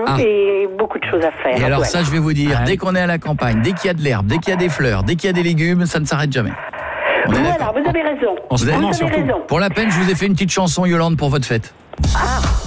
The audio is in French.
et beaucoup de choses à faire. Et alors ça, je vais vous dire, dès qu'on est à la campagne, dès qu'il y a de l'herbe, dès qu'il y a des fleurs, dès qu'il y a des légumes, ça ne s'arrête jamais. Voilà, vous avez raison. En ce moment, surtout. Raison. Pour la peine, je vous ai fait une petite chanson, Yolande, pour votre fête. Ah.